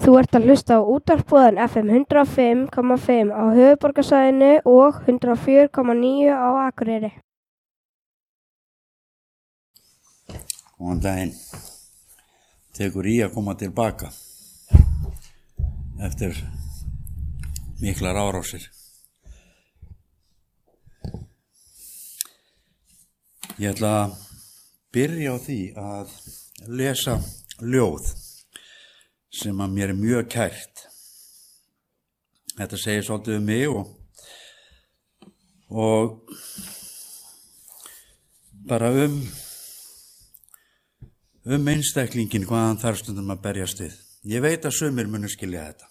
Þú ert að hlusta á útvarpsboðan FM 105,5 á höfuðborgarsvæðinu og 104,9 á Akureyri. Góðan daginn. Tekur í að koma tilbaka eftir miklar árásir. Ég ætla að byrja á því að lesa ljóð sem að mér er mjög kært. Þetta segir svolítið um mig og bara um einstaklingin hvað hann þarf stundum að berjast við. Ég veit að sumir munu skilja þetta.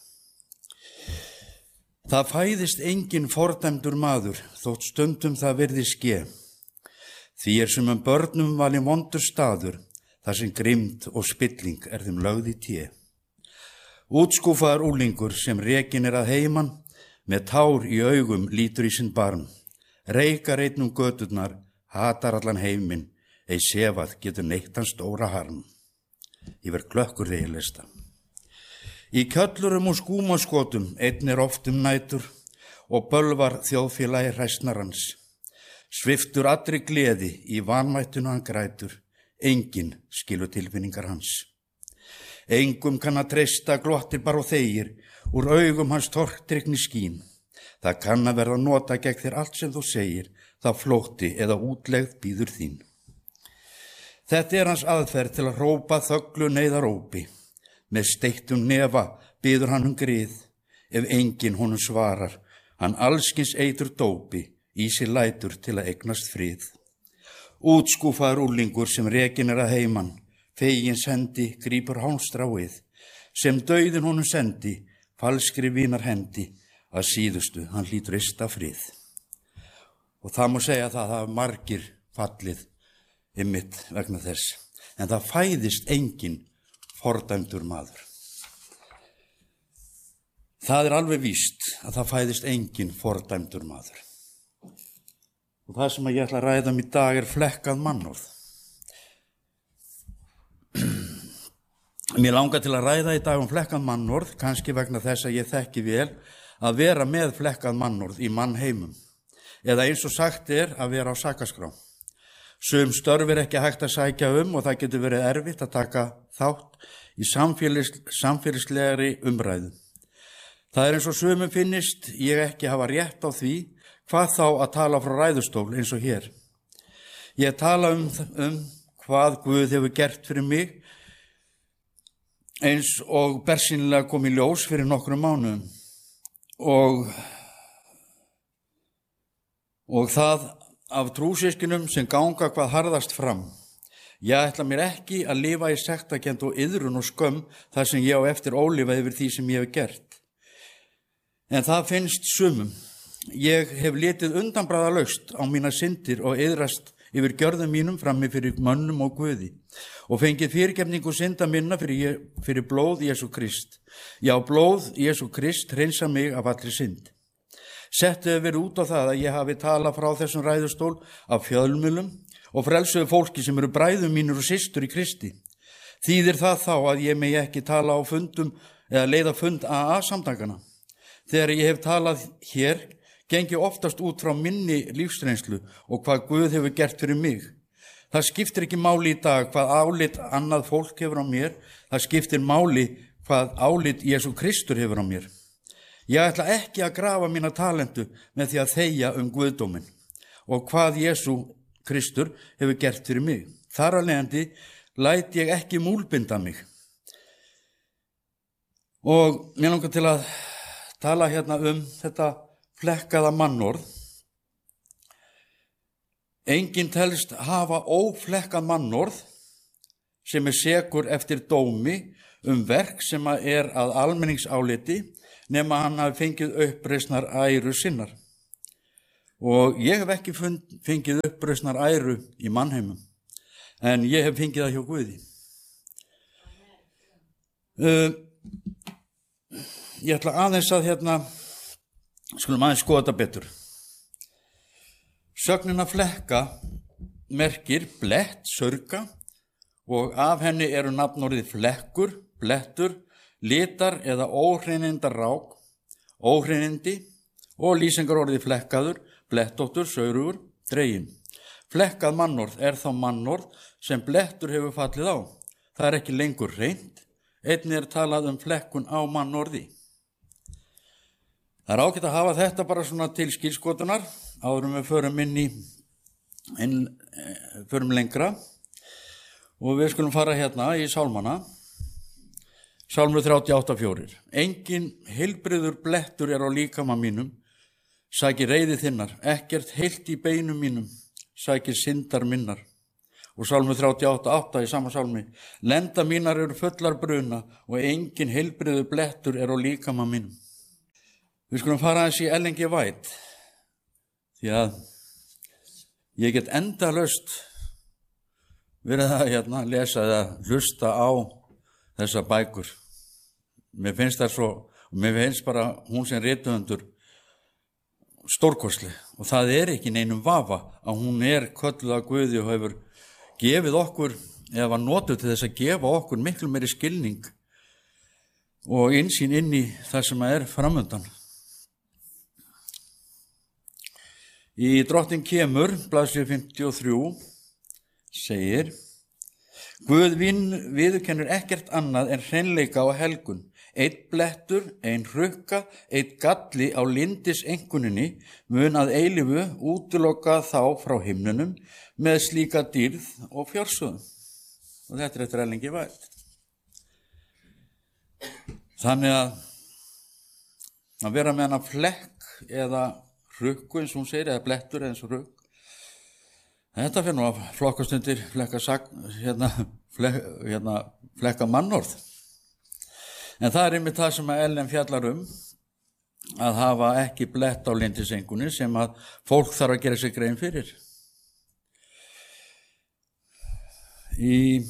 Það fæðist engin fordæmdur maður, þótt stundum það virðist ske. Því sumum börnum valinn vondur staður, þar sem grimmd og spilling þeim lögð í té. Útskúfaður úlingur sem rekinn að heiman, með tár í augum lítur í sinn barm. Reykar einn göturnar, hatar allan heiminn, ei sefað getur neitt hans stóra harm. Ég verð klökkur þegar ég lesta. Í kjöllurum og skúmaskotum einn oft nætur og bölvar þjóðfélagi hræsnarans. Sviftur allri gleði í vanmættinu hann grætur, enginn skilur tilfinningar hans. Engum kann að treysta glottir bara og þegir, úr augum hans tortryggni skín. Það kann að verða nota gegn þér allt sem þú segir, það flótti eða útlegð býður þín. Þetta hans aðferð til að hrópa þöglu neyðarópi. Með steiktum nefa biður hann grið, ef enginn honum svarar, hann allskins eitur dópi, í sér lætur til að eignast frið. Útskúfaður úlingur sem rekinn að heiman, fegins hendi grípur hálmstráið, sem dauðin honum sendi, falskri vínar hendi, að síðustu hann hlýtur ysta frið. Og það má segja að það hafa margir fallið einmitt vegna þess, en það fæðist engin fordæmdur maður. Það alveg víst að það fæðist engin fordæmdur maður. Og það sem ég ætla að ræða í dag flekkað mannorð. Mér langar til að ræða í dag flekkað mannorð, kannski vegna þess að ég þekki vel að vera með flekkað mannorð í mannheimum, eða eins og sagt að vera á sakaskrá. Sum störf ekki hægt að sækja og það getur verið erfitt að taka þátt í samfélagslegri umræðu. Það eins og sumum finnist ég ekki hafa rétt á því, hvað þá að tala frá ræðustól eins og hér. Ég tala um hvað Guð hefur gert fyrir mig, eins og bersýnilega kom í ljós fyrir nokkrum mánuðum. Og það af trúsyskinum sem ganga hvað harðast fram. Ég ætla mér ekki að lifa í sektarkennd og iðrun og skömm þar sem ég á eftir ólifað yfir því sem ég hef gert. En það finnst sumum. Ég hef litið undanbragðalaust á mínar syndir og iðrast yfir gjörðum mínum frammi fyrir mönnum og Guði og fengið fyrirgefningu synda minna fyrir blóð Jesú Krist. Já, blóð Jesú Krist hreinsa mig af allri synd. Settu verið út á það að ég hafi talað frá þessum ræðustól af fjölmiðlum og frelsuðu fólki sem eru bræður mínir og systur í Kristi. Þýðir það þá að ég megi ekki tala á fundum eða leiða fund AA samtakana. Þegar ég hef talað hér, gengi oftast út frá minni lífsreynslu og hvað Guð hefur gert fyrir mig. Það skiptir ekki máli í dag hvað álit annað fólk hefur á mér, það skiptir máli hvað álit Jesú Kristur hefur á mér. Ég ætla ekki að grafa mína talentu með því að þegja guðdóminn og hvað Jesú Kristur hefur gert fyrir mig. Þar af leiðandi læt ég ekki múlbinda mig. Og mér langar til að tala hérna þetta flekkaða mannorð. Enginn telst hafa óflekkað mannorð sem sekur eftir dómi verk sem að almenningsáliti nema hann hafi fengið uppreisnar æru sinnar. Og ég hef ekki fengið uppreisnar æru í mannheimum, en ég hef fengið það hjá Guði. Ég ætla aðeins að skulum aðeins skoða þetta betur. Sögnin að flekka merkir blett, saurga og af henni nafnorðið flekkur, blettur, litar eða óhreinindar rák, óhreinindi og lýsingarorðið flekkaður, blettóttur, saurugur, dregin. Flekkað mannorð þá mannorð sem blettur hefur fallið á. Það er ekki lengur hreint, einnig talað flekkun á mannorði. Það ágætt að hafa þetta bara svona til skilskotunar, áður við förum lengra og við skulum fara hérna í sálmana. Sálmur 38:4. Engin heilbrigður blettur á líkama mínum, sækir reiði þinnar, ekkert heilt í beinum mínum, sækir syndar minnar. Og Sálmur 38:8 í sama sálmi. Lenda mínar eru fullar bruna og engin heilbrigður blettur á líkama mínum. Við skulum fara aðeins í Ellen G. White, því að ég get endalaust verið að lesa eða hlusta á þessar bækur. Mér finnst það svo, og mér finnst bara hún sem rithöfundur stórkostleg, og það er ekki neinum vafa að hún kölluð af Guði og hefur gefið okkur, eða var notuð til þess að gefa okkur miklu meiri skilning og innsýn inn í það sem framundan. Í Drottinn kemur, blaðsíðu 53, segir: Guð viðurkennir ekkert annað en hreinleika og helgun. Einn blettur, ein hrukka, einn galli á lindiseinkunninni mun að eilífu útiloka þá frá himnunum með slíka dýrð og fjársöðum. Og þetta eftir Ellen G. White. Þannig að vera með hana flekk eða hrukku, eins og hún segir, eða blettur eða eins og hrukk, þetta fyrir nú að flokkast undir flekka mannorð. En það einmitt það sem Ellen fjallar að hafa ekki blett á lindisengunni sem að fólk þarf að gera sig grein fyrir. Í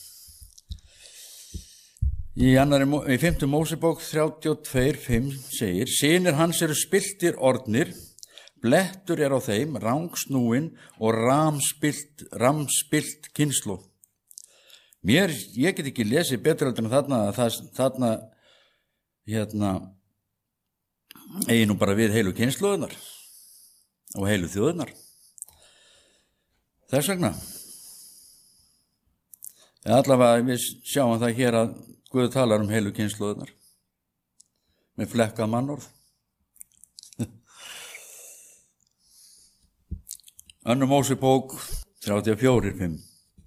5. Mósebók 32:5 segir: Synir hans eru spilltir orðnir, blettur á þeim, rangsnúin og ramspilt kynslóð. Ég get ekki lesið betur en þarna eigi nú bara við heilu kynslóðunar og heilu þjóðunar. Þess vegna. Allavega við sjáum það hér að Guð talar heilu kynslóðunar með flekkað mannorð. Önnur Mósebók 34:5.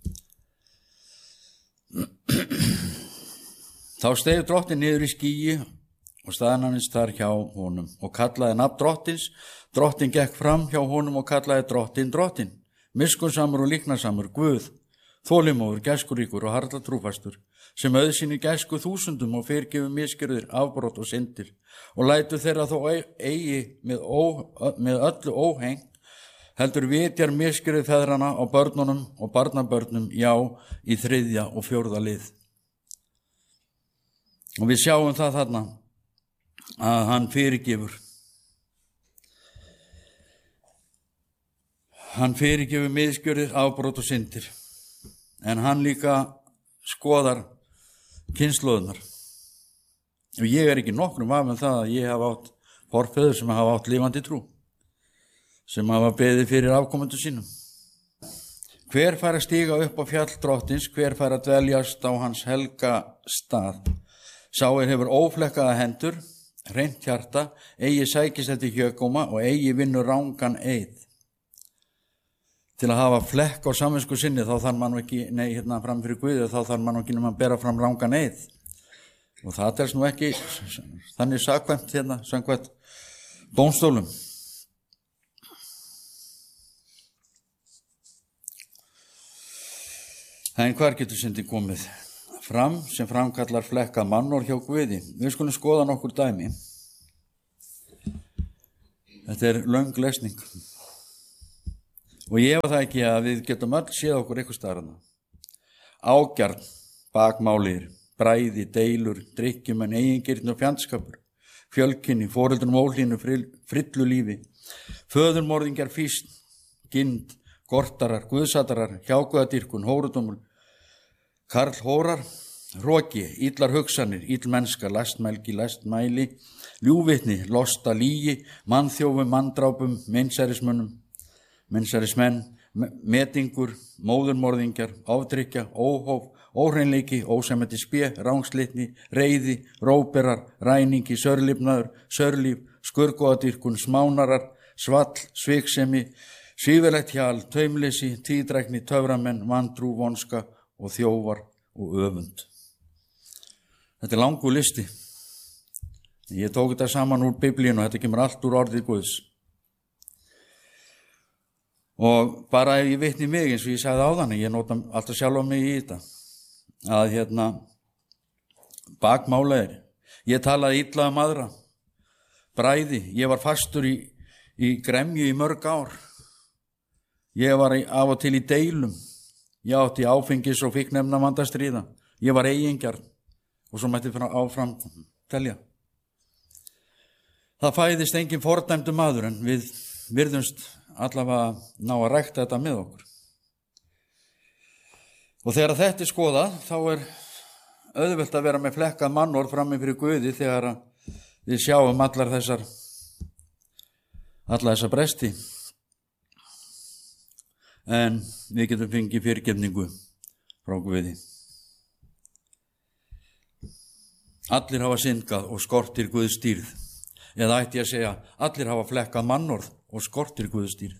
Þá steig Drottinn niður í skýi og staðnæmist þar hjá honum og kallaði nafn Drottins. Drottinn gekk fram hjá honum og kallaði Drottinn, miskunnsamur og líknarsamur, Guð, þolinmóður, gæskuríkur og harla trúfastur, sem auðsýnir gæsku þúsundum og fyrirgefur misgjörðir, afbrot og syndir, og lætur þeirra þó eigi með öllu óheng, heldur vitjar misgjörðir feðrana á börnunum og barnabörnum, já, í 3. og 4. lið. Og við sjáum það þarna að hann fyrirgefur. Hann fyrirgefur misgjörðir, afbrot og syndir. En hann líka skoðar kynslóðunar. Og ég ekki nokkrum vafa það að ég hafa átt forfeður sem hafa átt lifandi trú, sem hafa beðið fyrir afkomendur sínum. Hver fær að stíga upp á fjall Drottins, hver fær að dveljast á hans helga stað. Sá hefur óflekkaða hendur, hreint hjarta, eigi sækist eftir hjökóma og eigi vinnur rangan eið. Til að hafa flekk á samvisku sinni þá þarf mann ekki, fram fyrir Guði, þá þarf mann ekki að bera fram rangan eið. Og það telst nú ekki þannig sakvæmt samkvæmt dómstólum. En hvar getur syndin komið fram sem framkallar flekkað mannorð hjá Guði? Við skulum skoða nokkur dæmi. Þetta löng lesning. Og ég hefa það ekki að við getum öll séð okkur eitthvað starfna. Ágjarn, bakmálir, bræði, deilur, drykkjumenn, eigingirni og fjandskapur, fjölkynni, foreldrum ólínu, frillu lífi, föðurmorðingjar, físn, gind, gortarar, guðsatarar, hjáguðadýrkun, hórudómur, karlhórar, hroki, illar hugsanir, illmennska, lastmælgi, lastmæli, ljúvitni, losta, lígi, mannþjófum, manndrápum, meinsærismenn, metingur, móðurmorðingjar, ofdrykkja, óhóf, óhreinleiki, ósæmætti spé, rángslitni, reiði, róberar, ræningi, sörlifnaður, sörlíf, skurgóðadýrkun, smánarar, svall, sviksemi, svífilegt hjal, taumleysi, tíðdrækni, töframenn, vandrú, vonska og þjófar og öfund. Þetta er langur listi. Ég tók þetta saman úr Biblíunni og þetta kemur allt úr orðið Guðs. Og bara ef ég vitni mig, eins og ég sagði áðan, ég nota alltaf sjálf á mig í þetta, að bakmála er, ég talaði illa aðra, bræði, ég var fastur í gremju í mörg ár, ég var af og til í deilum, ég átti áfengis og fíkniefnavanda stríða, ég var eigingjarn og svo mætti áfram telja. Það fæðist engin fordæmdur maður en við virðumst allavega ná að rækta þetta með okkur. Og þegar þetta er skoðað, þá er auðvelt að vera með flekkað mannorð frammi fyrir Guði þegar við sjáum alla þessa bresti. En við getum fengið fyrirgefningu frá Guði. Allir hafa syndgað og skortir Guðs dýrð. Eða ætti ég að segja, allir hafa flekkað mannorð og skortir Guðs dýrð.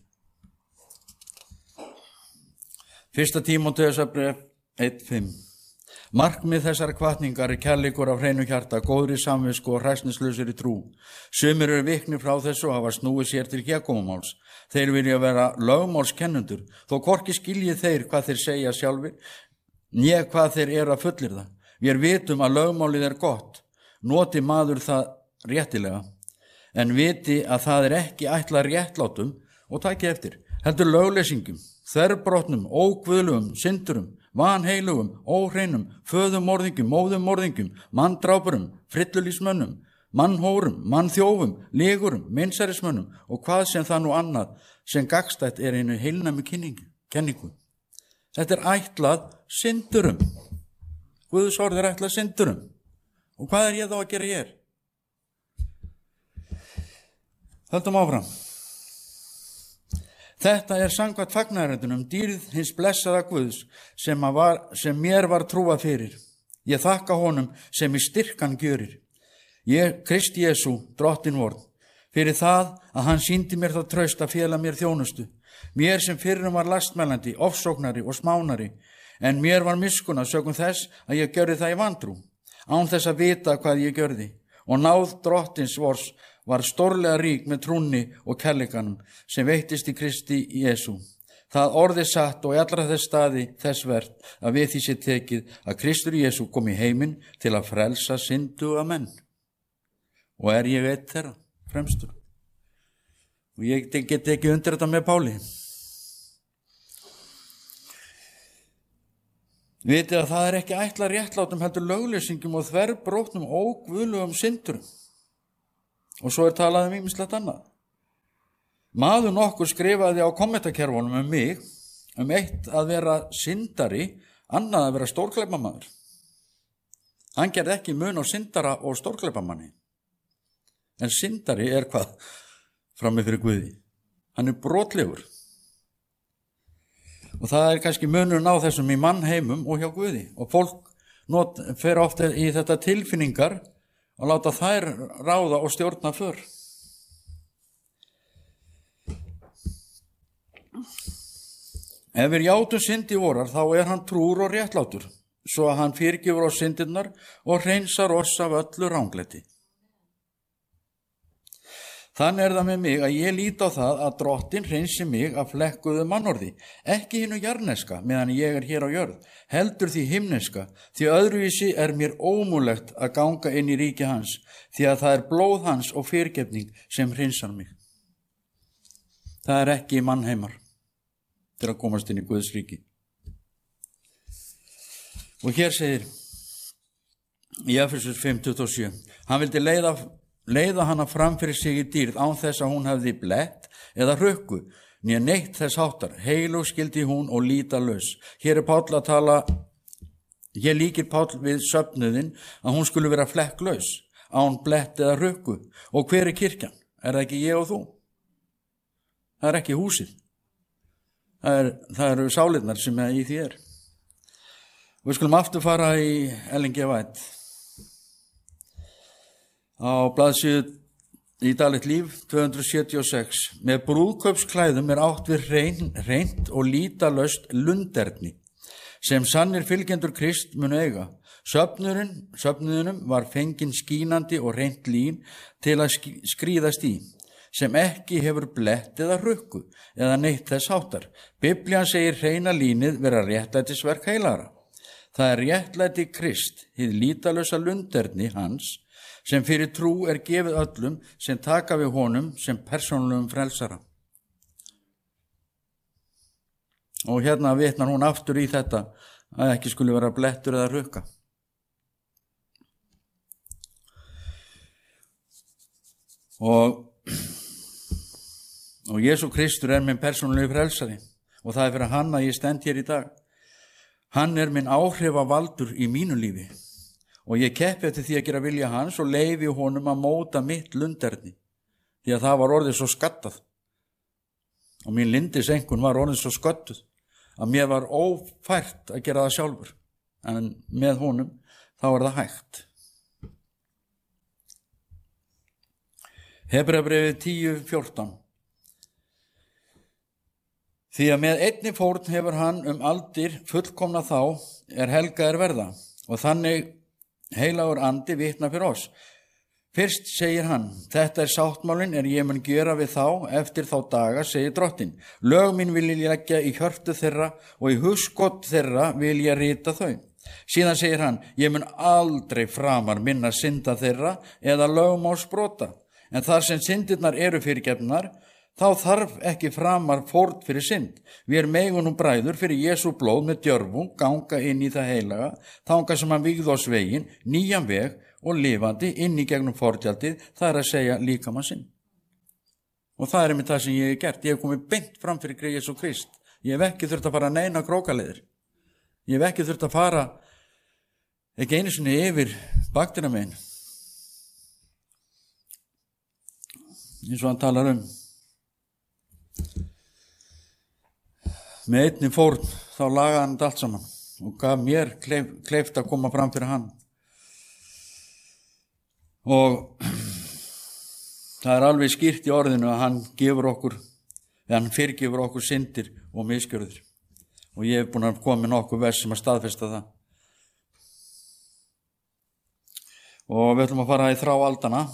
1. Tímóteusarbréf 1:5. Markmið þessar hvatningar er kærleikur af hreinu hjarta, góðri samvisku og hræsnislausri trú. Sumir eru viknir frá þessu og hafa snúið sér til hégómamáls. Þeir vilja vera lögmálskennendur, þó hvorki skilji þeir hvað þeir segja sjálfir, né hvað þeir eru að fullyrða. Við vitum að lögmálið er gott, noti maður það réttilega, en viti að það er ekki ætlað réttlátum og taki eftir, heldur lögleysingum, þverbrotnum, óguðlugum, syndurum, vanheilugum, óhreinum, föðumorðingum, móðumorðingum, manndrápurum, frillulísmönnum, mannhórum, mannþjófum, ligurum, meinsærismönnum og hvað sem það nú annað sem gagnstætt er einu heilnæmu kenningu. Þetta er ætlað syndurum. Guðs orð er ætlað syndurum. Og hvað er ég þá að gera hér? Höldum áfram. Þetta er samkvæmt fagnaðarefnum dýrð hins blessaða Guðs sem mér var trúað fyrir. Ég þakka honum sem í styrkan gjörir. Krist Jesú, drottin vorn, fyrir það að hann sýndi mér það traust að fela mér þjónustu. Mér sem fyrrum var lastmælandi, ofsóknari og smánari, en mér var miskunnað sökum þess að ég gjörði það í vantrú, án þess að vita hvað ég gjörði. Og náð drottins vors var stórlega rík með trúnni og kærleikanum sem veittist í Kristi Jesú. Það orðið satt og í allra þess staði þess vert að við því sé tekið að Kristur Jesú kom í heiminn til að frelsa synduga menn. Og er ég einn þeirra, fremstur. Og ég get ekki undir þetta með Páli. Vitið að það er ekki ætlað réttlátum heldur lögleysingum og þverbrótnum óguðlegum syndurum. Og svo er talað ýmislegt annað. Maður nokkur skrifaði á kommentakerfunum mig, eitt að vera syndari, annað að vera stórglæpamaður. Hann gerði ekki mun á syndara og stórglæpamanni. En syndari er hvað? Frammi fyrir Guði. Hann er brotlegur. Og það er kannski munurinn á þessum í mannheimum og hjá Guði. Og fólk fer ofta í þetta tilfinningar og láta þær ráða og stjórna för. Ef við játum syndi vorar, þá er hann trúr og réttlátur, svo að hann fyrirgefur á syndirnar og hreinsar oss af öllu ranglæti. Þannig er það með mig að ég lít á það að drottin hreinsi mig af flekkuðu mannorði, ekki hinu jarneska meðan ég er hér á jörð, heldur því himneska, því öðruvísi er mér ómúlegt að ganga inn í ríki hans, því að það er blóð hans og fyrirgefning sem hreinsar mig. Það er ekki mannheimar til að komast inn í Guðs ríki. Og hér segir í Efesur 5:27, hann vildi leiða hana fram fyrir sig í dýrð án þess að hún hefði blett eða hrukku, né neitt þess háttar, heilug skildi hún og lítalaus. Hér er Páll að tala Hér líkir Páll við söfnuðin að hún skulle vera flekklaus, án blett eða rukku. Og hver er kirkjan? Er það ekki ég og þú? Það er ekki húsið. Það eru sálirnar sem í því er. Við skulum aftur fara í Ellen G. White. Á blaðsíðu í Daglegt líf 276. Með brúðkaupsklæðum er átt við hreint og lítalaust lunderni, sem sannir fylgjendur Krist munu eiga. Söfnuðinum var fengin skínandi og hreint lín til að skríðast í, sem ekki hefur blett eða rukku eða neitt þess háttar. Biblían segir hreina línið vera réttlætisverk heilagra. Það er réttlæti Krist, hið lítalausa lunderni hans, sem fyrir trú er gefið öllum sem taka við honum sem persónulegum frelsara. Og hérna vitnar hún aftur í þetta að ekki skuli vera blettur eða rukka. Og Jesú Kristur er minn persónulegi frelsari og það er fyrir hann að ég stend hér í dag. Hann er minn áhrifavaldur í mínu lífi og ég keppi eftir því að gera vilja hans og leyfi honum að móta mitt lunderni, því að það var orðið svo skattað og mín lindisenkun var orðið svo sköttuð að mér var ófært að gera það sjálfur, en með honum þá er það hægt. Hebreabréfið 10:14. Því að með einni fórn hefur hann aldir fullkomna þá er helgaðir verða, og þannig heilagur andi vitnar fyrir oss. Fyrst segir hann, þetta er sáttmálinn ég mun gera við þá eftir þá daga, segir Drottinn. Lög mín vil ég leggja í hjörtu þeirra og í hugskot þeirra vil ég rita þau. Síðan segir hann, ég mun aldrei framar minna synda þeirra eða lögmálsbrota. En þar sem syndirnar eru fyrirgefnar, þá þarf ekki framar fórn fyrir synd. Við megum nú bræður fyrir Jesú blóð með djörfung ganga inn í það heilaga, þangað sem hann vígði oss veginn, nýjan veg og lifandi inn í gegnum fortjaldið, það er að segja líkamann sinn. Og það er einmitt það sem ég hef gert. Ég hef komið beint fram fyrir Jesú Krist. Ég hef ekki þurft að fara neina krókaleiðir. Ég hef ekki þurft að fara ekki einu sinni yfir bakteríumegin. Eins og hann talar með einni fórn þá lagaði hann allt saman og gaf mér kleift að koma fram fyrir hann. Og það er alveg skýrt í orðinu að hann fyrirgefur okkur syndir og misgjörðir, og ég hef búin að koma með nokkuð vers sem að staðfesta það. Og við ætlum að fara í Þrá aldanna.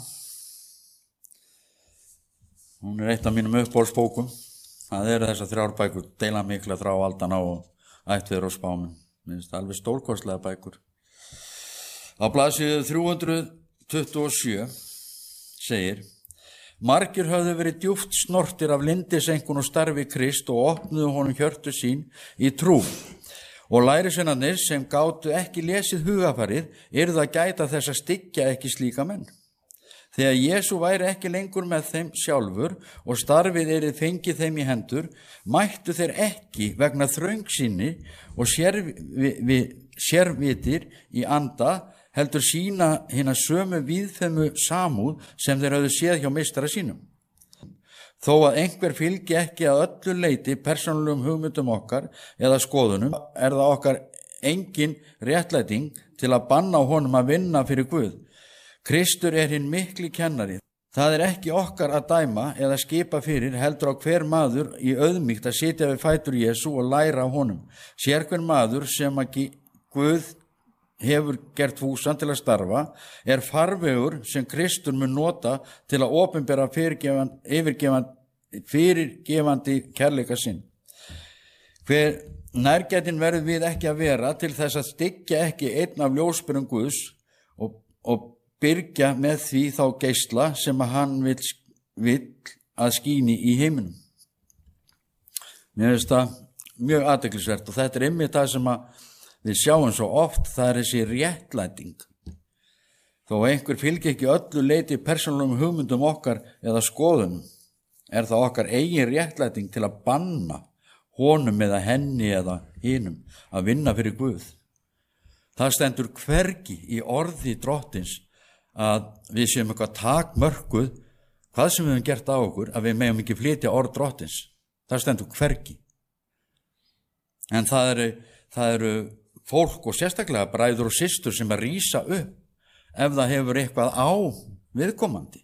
Hún er eitt af mínum uppbólsbókum. Það eru þessar 3 bækur, deila mikla Þrá aldanna og Ættveður og spáminn. Mér finnst alveg stórkostlega bækur. Á blaðsíðu 327 segir, margir höfðu verið djúpt snortir af lindisenkun og starfi Krist og opnuðu honum hjörtu sín í trú. Og lærisveinarnir sem gátu ekki lesið hugafarið yrðu að gæta þess að styggja ekki slíka menn. Þegar Jesú væri ekki lengur með þeim sjálfur og starfið yrði fengið þeim í hendur, mættu þeir ekki vegna þröngsýni og sérvitir í anda heldur sína hina sömu víðfemu samúð sem þeir höfðu séð hjá meistara sínum. Þó að einhver fylgi ekki að öllu leyti persónulegum hugmyndum okkar eða skoðunum, er það okkar engin réttlæting til að banna honum að vinna fyrir Guð. Kristur er hinn mikli kennari. Það er ekki okkar að dæma eða skipa fyrir, heldur á hver maður í auðmýkt að sitja við fætur Jesú og læra af honum. Sér hver maður sem ekki Guð hefur gert fúsan til að starfa, er farvegur sem Kristur mun nota til að opinbera fyrirgefandi kærleika sinn. Hver nærgætin verður við ekki að vera til þess að styggja ekki einn af ljósberum Guðs og byrgja með því þá geisla sem að hann vill að skíni í heiminum. Mér finnst það mjög athyglisvert og þetta er einmitt það sem að við sjáum svo oft, það er þessi réttlæting. Þó einhver fylgir ekki öllu leyti persónulegum hugmyndum okkar eða skoðunum, er það okkar eigin réttlæting til að banna honum eða henni eða hinum að vinna fyrir Guð. Það stendur hvergi í orði Drottins að við séum eitthvað takmörkuð, hvað sem við höfum gert á okkur, að við megum ekki flytja orð Drottins. Það stendur hvergi. En það eru fólk og sérstaklega bræður og systur sem að rísa upp ef það hefur eitthvað á viðkomandi.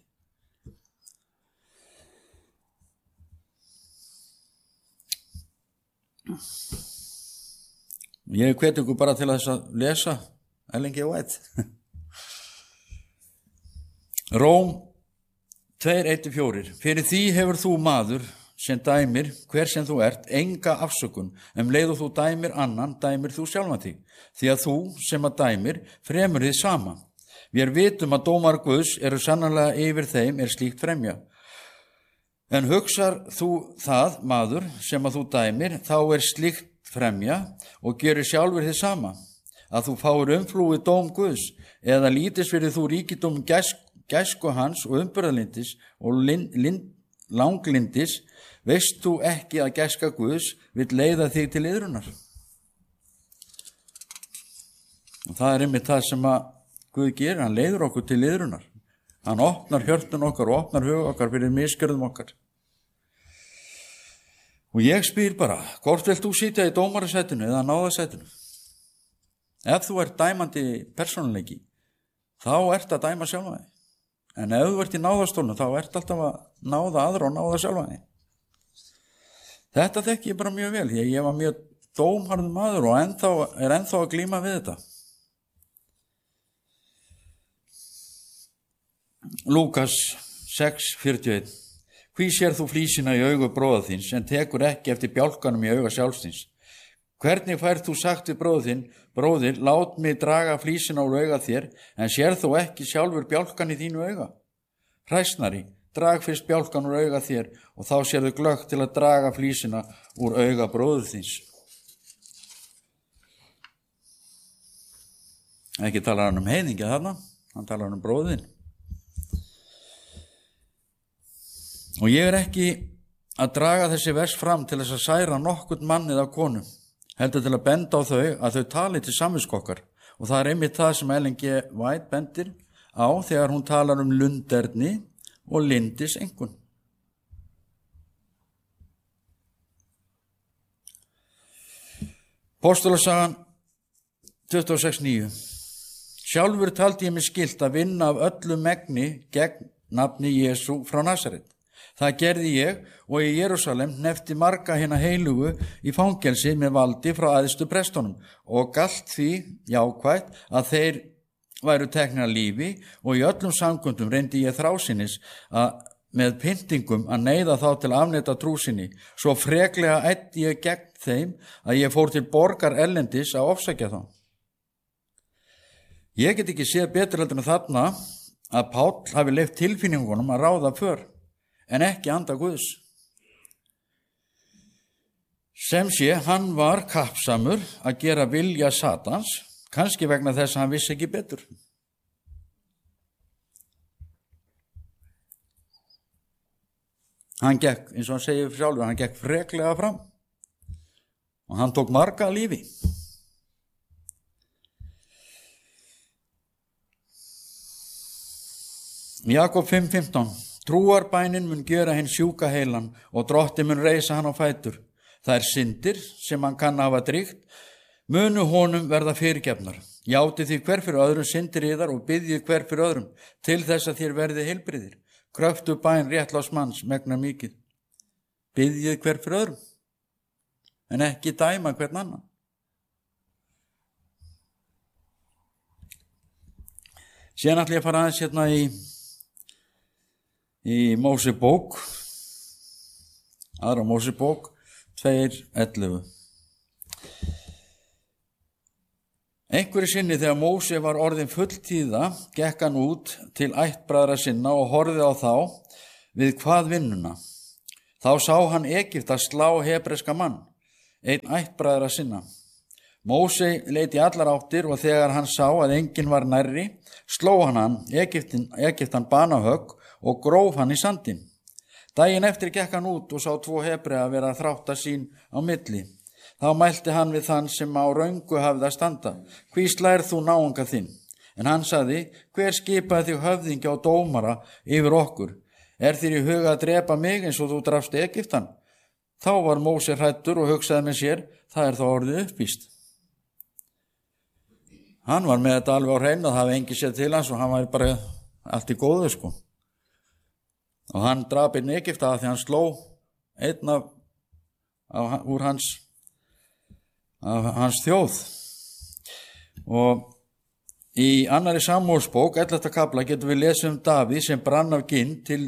Ég hvet ykkur bara til þess að lesa Ellen G. White. Róm 2:1-4. Fyrir því hefur þú, maður, sem dæmir, hver sem þú ert, enga afsökun. Leið og þú dæmir annan, dæmir þú sjálfan þig. Því að þú sem að dæmir, fremur þið sama. Við vitum að dómar Guðs eru sannarlega yfir þeim slíkt fremja. En hugsar þú það, maður, sem að þú dæmir, þá slíkt fremja og gerir sjálfur þið sama, að þú fáir umflúið dóm Guðs, eða lítist fyrir þú ríkidóm gæsku hans og umburðarlindis og langlindis, veist þú ekki að gæska Guðs vill leiða þig til iðrunar? Og það einmitt það sem að Guð gerir, hann leiður okkur til iðrunar. Hann opnar hjörtun okkar og opnar hug okkar fyrir misgjörðum okkar. Og ég spyr bara, hvort vilt þú sitja í dómarasætinu eða náðasætinu? Ef þú ert dæmandi persónuleiki, þá ert að dæma sjálfa þig. En ef þú ert í náðastólnu, þá ert alltaf að náða aðra og náða sjálfa þig. Þetta þekki ég bara mjög vel, því ég var mjög dómharður maður og er ennþá að glíma við þetta. Lúkas 6:41. Hví sér þú flísina í augu bróða þíns, en tekur ekki eftir bjálkanum í auga sjálfsins? Hvernig færð þú sagt við bróður þinn, bróðir, lát mig draga flísina úr auga þér, en sér þú ekki sjálfur bjálkan í þínu auga? Hræsnari, drag fyrst bjálkan úr auga þér, og þá sérðu glöggt til að draga flísina úr auga bróður þíns. Ekki talar hann heiðingja þarna, hann talar hann bróðin. Og ég ekki að draga þessi vers fram til þess að særa nokkurn mann eða konu, heldur til að benda á þau að þau tali til samviskokkar. Og það einmitt það sem Ellen G. White bendir á þegar hún talar lunderni og lindis einkunn. Póstulasagan 26:9. Sjálfur taldi ég mig skylt að vinna af öllu megni gegn nafni Jesú frá Nasaret. Það gerði ég og í Jerúsalem hnefti marga hina heilugu í fangelsi með valdi frá æðstu prestunum og galt því jákvætt að þeir væru teknir að lífi, og í öllum samkundum reyndi ég þrásinnis með pyntingum að neyða þá til að afneita trú sinni. Svo freklega ætti ég gegn þeim að ég fór til borgar erlendis að ofsækja þá. Ég get ekki séð betur heldur en þarna að Páll hafi leyft tilfinningunum að ráða för, en ekki anda Guðs. Sem sé, hann var kappsamur að gera vilja Satans, kannski vegna þess að hann vissi ekki betur. Hann gekk, eins og hann segir sjálfur, hann gekk freklega fram og hann tók marga lífi. Jakob 5:15. Trúarbænin mun gera hinn sjúka heilan og Drottinn mun reisa hann á fætur. Það syndir sem hann kann hafa drygt, munu honum verða fyrirgefnar. Játið því hver fyrir öðrum syndir yðar og biðjið hver fyrir öðrum, til þess að þér verði heilbrigðir. Kröftu bæn réttláts manns megnar mikið. Biðjið hver fyrir öðrum, en ekki dæma hvern annan. Síðan ætla ég að fara aðeins hérna í Mósebók, aðra Mósebók 2:11. Einhverju sinni þegar Móse var orðin fulltíða, gekk hann út til ættbræðra sinna og horfði á þá við hvað vinnuna. Þá sá hann Egypta slá hebreska mann, einn ættbræðra sinna. Móse leit í allar áttir og þegar hann sá að enginn var nærri, sló hann Egyptan banahögg og gróf hann í sandinn. Daginn eftir gekk hann út og sá 2 hebrea vera að þrátta sín á milli. Þá mælti hann við þann sem á röngu hafði að standa. Hví slær þú náunga þinn? En hann sagði, hver skipaði þig höfðingja og dómara yfir okkur? Er þér í huga að drepa mig eins og þú drafst Egyptan? Þá var Móse hræddur og hugsaði með sér, það er þá orðið uppvíst. Hann var með þetta alveg á hreinu, það hafi engi sér til hans og hann var bara allt í góðu, sko. Og hann drap einn Egypta því hann sló einn úr hans þjóð. Og í annarri Samúelsbók, 11. kafla, getum við lesið Davíð sem brann af ginn til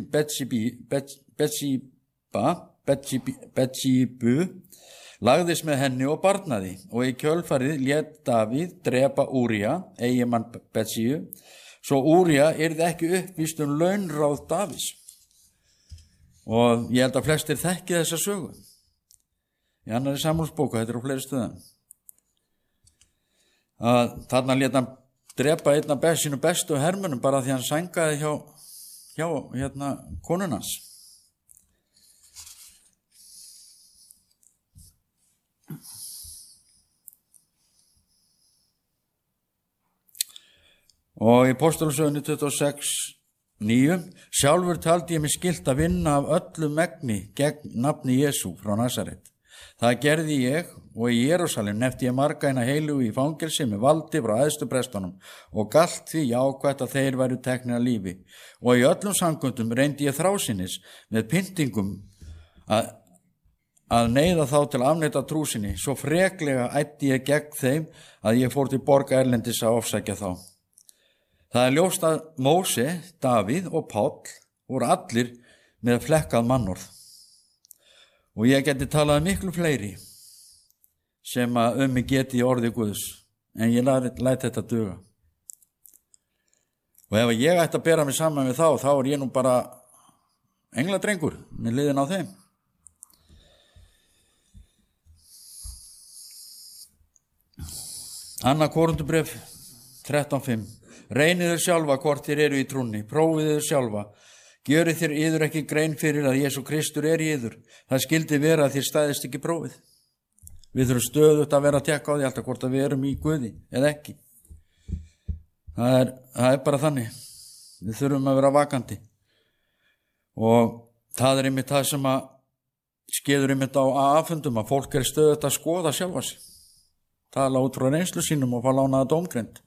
Betsíbu, lagðist með henni og barnaði, og í kjölfarið lét Davíð drepa Úría, eiginmann Betsíu, svo Úría yrði ekki uppvíst launráð Davíðs. Og ég held að flestir þekki þessa sögu. Í annarri Samúelsbók, þetta á fleiri stöðum. Þarna lét hann drepa einn af sínu bestu hermönum bara því hann sængaði hjá konunans. Og í Póstólasögunni 26:9 sjálfur taldi ég mig skylt að vinna af öllu megni gegn nafni Jesú frá Nasaret. Það gerði ég og í Jerúsalem nefndi ég marga hina heilugu í fangelsi með valdi frá æðstu prestunum og galt því jákvætt að þeir væru teknir að lífi. Og í öllum samkundum reyndi ég þrásinnis með pyntingum að neyða þá til að afneita trú sinni, svo freklega ætti ég gegn þeim að ég fór til borga erlendis að ofsækja þá. Það er ljóst að Móse, Davíð og Páll voru allir með flekkað mannorð. Og ég geti talað miklu fleiri sem að mig geti í orði Guðs, en ég læt þetta duga. Og ef ég ætti að bera mig saman við þá er ég nú bara engladrengur með liðin á þeim. Annað Korinthubréf 13:5. Reynið þér sjálfa hvort þér eru í trúnni, prófið þér sjálfa. Gjörið þér yður ekki grein fyrir að Jesú Kristur er í yður. Það skildi vera að þér stæðist ekki prófið. Við þurfum stöðugt að vera að tekka á því alltaf hvort að við erum í Guði eða ekki. Það er bara þannig. Við þurfum að vera vakandi. Og það er einmitt það sem að skeður einmitt á aðfundum, að fólk er stöðugt að skoða sjálfa sig. Tala út frá reynslu sínum og fá lánaða dómgreind.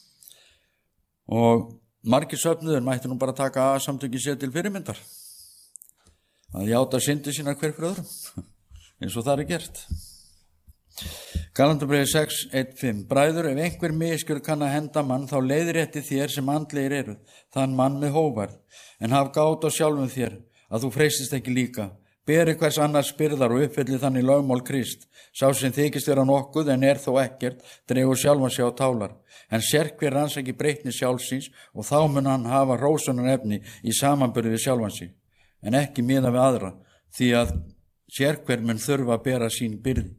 Og margir söfnuður mætti nú bara taka samtökin sér til fyrirmyndar. Að játa syndir sínar hver fyrir öðrum, eins og það er gert. Galatarbréfið 6:1-5. Bræður, ef einhver misgjörð kann að henda mann, þá leiðrétti þér sem andlegir eru, þann mann með hógværð, en haf gát á sjálfum þér, að þú freystist ekki líka. Beri hvers annars byrðar og uppfylli þannig lögmál Krist. Sá sem þykist vera nokkuð en er þó ekkert, dregur sjálfan sig á tálar. En sérhver rannsaki breytni sjálfsins og þá mun hann hafa hrósunarefni í samanburði við sjálfan sig, en ekki miða við aðra, því að sérhver mun þurfa að bera sín byrði.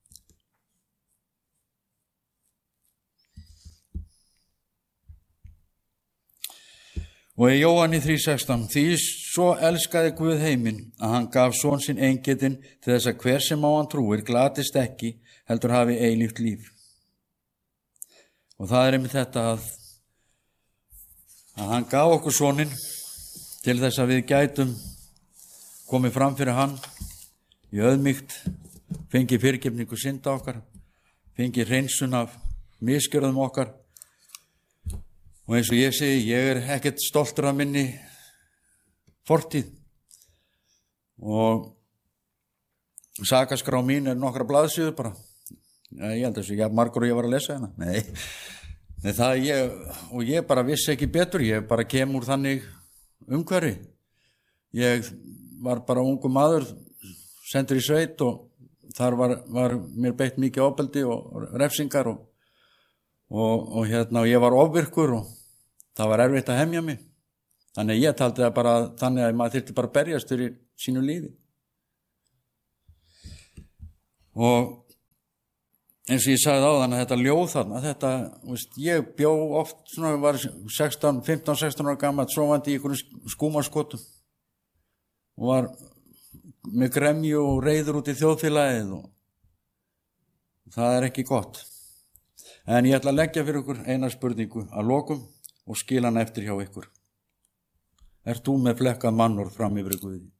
Og í Jóhanni 3:16, því svo elskaði Guð heiminn að hann gaf son sinn eingetinn til þess að hver sem á hann trúir glatist ekki, heldur hafi eilíft líf. Og það er einmitt þetta að hann gaf okkur soninn til þess að við gætum komið fram fyrir hann í auðmýkt, fengið fyrirgefningu synda okkar, fengið hreinsun af misgjörðum okkar. Og eins og ég segi, ég er ekkert stoltur af minni fortíð og sakaskrá mín er nokkra blaðsíður bara. Ég held að þessu, margur og ég var að lesa hérna. Nei, það ég bara vissi ekki betur, ég bara kem úr þannig umhverfi. Ég var bara ungu maður, sendur í sveit og þar var mér beitt mikið ofbeldi og refsingar og ég var ofvirkur og það var erfitt að hemja mig. Þannig ég taldi það bara þannig að maður þyrfti bara að berjast fyrir sínu lífi. Og eins og ég sagði áðan að þetta ljóð þarna, ég bjó oft svona, var 15-16 ára gamall, sofandi í einhverjum skúmaskotum og var með gremju og reiður út í þjóðfélagið Það er ekki gott. En ég ætla að leggja fyrir ykkur eina spurningu að lokum og skila hann eftir hjá ykkur. Ert þú með flekkað mannorð fram yfir Guði?